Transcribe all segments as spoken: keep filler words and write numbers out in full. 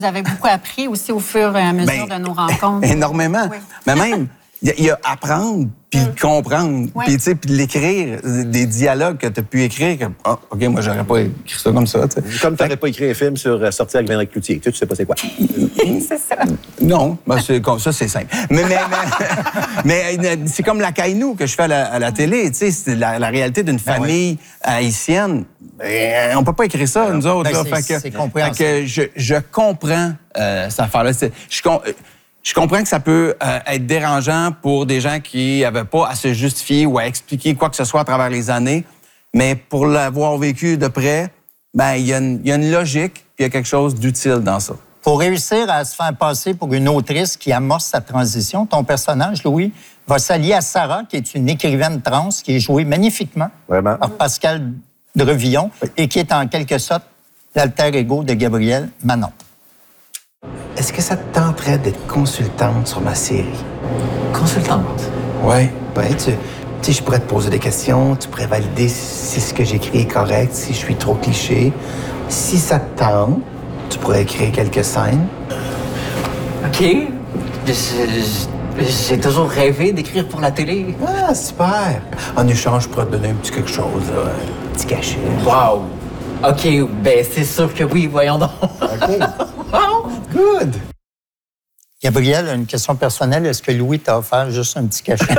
Vous avez beaucoup appris aussi au fur et à mesure ben, de nos rencontres. Énormément. Oui. Mais même, il y, y a apprendre, puis mm. comprendre, oui. puis tu sais, puis l'écrire, des dialogues que tu as pu écrire. Comme, oh, OK, moi, j'aurais pas écrit ça comme ça. T'sais. Comme tu n'aurais pas écrit un film sur euh, Sortir avec Véronique Cloutier. Tu sais, tu sais pas c'est quoi. C'est ça. Non, ben c'est comme ça, c'est simple. Mais, mais, mais, mais c'est comme la Caïnou que je fais à la, à la télé. Tu sais, c'est la, la réalité d'une famille ben oui. haïtienne. Ben, on peut pas écrire ça, ben nous autres. Ben là, c'est, fait que, c'est fait que je, je comprends euh, cette affaire-là. C'est, je, Je comprends que ça peut euh, être dérangeant pour des gens qui n'avaient pas à se justifier ou à expliquer quoi que ce soit à travers les années, mais pour l'avoir vécu de près, ben il y, y a une logique, puis il y a quelque chose d'utile dans ça. Pour réussir à se faire passer pour une autrice qui amorce sa transition, ton personnage, Louis, va s'allier à Sarah, qui est une écrivaine trans, qui est jouée magnifiquement Vraiment? par Pascal Drevillon, oui. et qui est en quelque sorte l'alter ego de Gabrielle Manon. Est-ce que ça te tenterait d'être consultante sur ma série? Consultante? Oui. Ben, tu, tu sais, je pourrais te poser des questions, tu pourrais valider si ce que j'écris est correct, si je suis trop cliché. Si ça te tente, tu pourrais écrire quelques scènes. OK. J'ai toujours rêvé d'écrire pour la télé. Ah, super. En échange, je pourrais te donner un petit quelque chose, là, un petit cachet. Wow. OK, ben c'est sûr que oui, voyons donc. OK. Wow. Good. Gabrielle, une question personnelle. Est-ce que Louis t'a offert juste un petit cachet?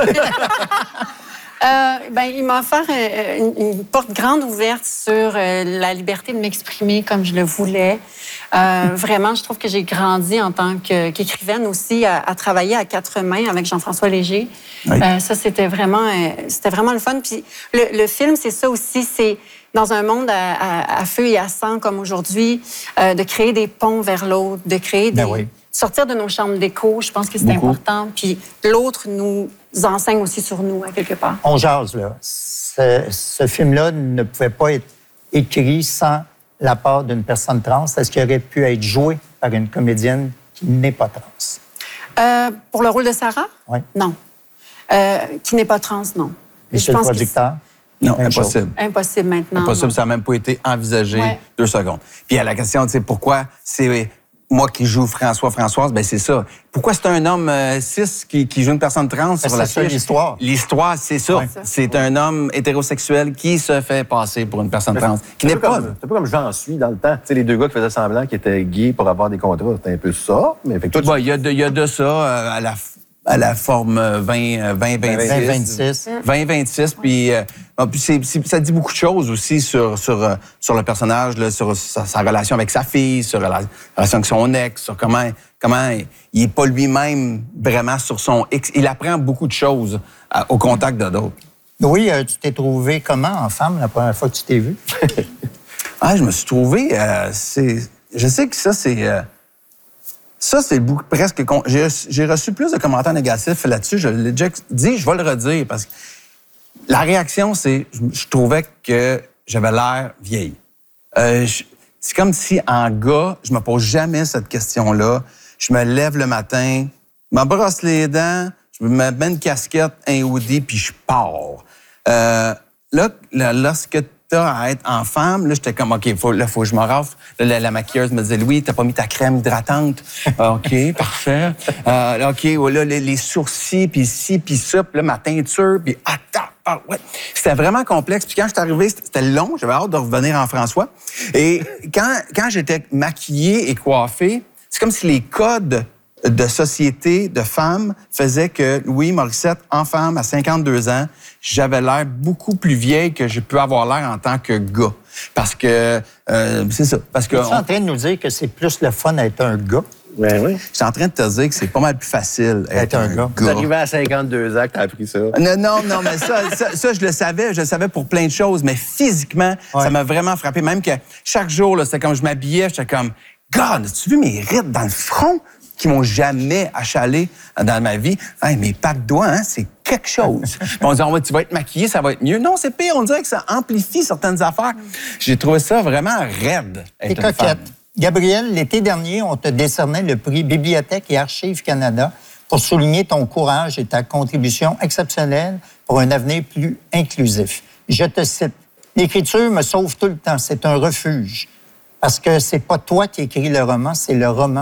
Euh, ben, il m'a offert euh, une, une porte grande ouverte sur euh, la liberté de m'exprimer comme je le voulais. Euh, vraiment, je trouve que j'ai grandi en tant que, qu'écrivaine aussi, à, à travailler à quatre mains avec Jean-François Léger. Oui. Euh, ça, c'était vraiment, euh, c'était vraiment le fun. Puis le, le film, c'est ça aussi, c'est dans un monde à, à, à feu et à sang comme aujourd'hui, euh, de créer des ponts vers l'autre, de créer des... Ben oui. Sortir de nos chambres d'écho, je pense que c'est Beaucoup. important. Puis l'autre nous enseigne aussi sur nous, à quelque part. On jase, là. Ce, ce film-là ne pouvait pas être écrit sans la part d'une personne trans. Est-ce qu'il aurait pu être joué par une comédienne qui n'est pas trans? Euh, pour le rôle de Sarah? Oui. Non. Euh, qui n'est pas trans, non. Et je le pense producteur? Que non, impossible. Impossible maintenant. Impossible, non. ça n'a même pas été envisagé ouais. deux secondes. Puis à la question, tu sais, pourquoi c'est... Moi qui joue François Françoise, ben c'est ça. Pourquoi c'est un homme euh, cis qui, qui joue une personne trans ben sur la fiche? C'est l'histoire. L'histoire, c'est ça. Ouais. C'est un homme hétérosexuel qui se fait passer pour une personne trans. Qui n'est pas... C'est un peu comme j'en suis dans le temps. Tu sais, les deux gars qui faisaient semblant qu'ils étaient gays pour avoir des contrats, c'était un peu ça. Mais fait que toi, il y, tu... y a de ça euh, à la à la forme vingt vingt-six. vingt vingt-six, puis, euh, puis c'est, c'est, ça dit beaucoup de choses aussi sur, sur, euh, sur le personnage, là, sur sa, sa relation avec sa fille, sur la relation avec son ex, sur comment, comment il n'est pas lui-même vraiment sur son ex. Il apprend beaucoup de choses euh, au contact de d'autres. Oui, euh, tu t'es trouvé comment en femme la première fois que tu t'es vu? Ah, je me suis trouvé... Euh, c'est, je sais que ça, c'est... Euh, Ça, c'est le bout presque... J'ai, j'ai reçu plus de commentaires négatifs là-dessus. Je l'ai déjà dit, je vais le redire, parce que la réaction, c'est... Je, je trouvais que j'avais l'air vieille. Euh, je, c'est comme si, en gars, je me pose jamais cette question-là. Je me lève le matin, je me brosse les dents, je me mets une casquette, un hoodie, puis je pars. Euh, là, là, lorsque à être en femme, là, j'étais comme, OK, il faut, là, faut que je me rafle. Là, la, la maquilleuse me disait, Louis, t'as pas mis ta crème hydratante. OK, parfait. Euh, OK, là, les, les sourcils, puis ci, puis ça, puis là, ma teinture, puis attends, ah, ouais. C'était vraiment complexe. Puis quand je suis arrivé, c'était long, j'avais hâte de revenir en François. Et quand, quand j'étais maquillée et coiffée, c'est comme si les codes de société, de femmes, faisaient que Louis Morissette, en femme, à cinquante-deux ans, j'avais l'air beaucoup plus vieille que j'ai pu avoir l'air en tant que gars. Parce que, euh, c'est ça. Parce que... Tu es en train de nous dire que c'est plus le fun d'être un gars? Oui, oui. Je suis en train de te dire que c'est pas mal plus facile d'être un, un gars. Tu es arrivé à cinquante-deux ans que tu as appris ça. Non, non, non, mais ça, ça, ça, je le savais. Je le savais pour plein de choses. Mais physiquement, ouais. ça m'a vraiment frappé. Même que chaque jour, là, c'était comme je m'habillais, j'étais comme, God, as-tu vu mes rides dans le front? Qui m'ont jamais achalé dans ma vie. Hey, mes pas de doigts, hein, c'est quelque chose. On dit, on va, tu vas être maquillée, ça va être mieux. Non, c'est pire. On dirait que ça amplifie certaines affaires. J'ai trouvé ça vraiment raide. T'es coquette. Femme. Gabrielle, l'été dernier, on te décernait le prix Bibliothèque et Archives Canada pour souligner ton courage et ta contribution exceptionnelle pour un avenir plus inclusif. Je te cite. L'écriture me sauve tout le temps. C'est un refuge. Parce que c'est pas toi qui écris le roman, c'est le roman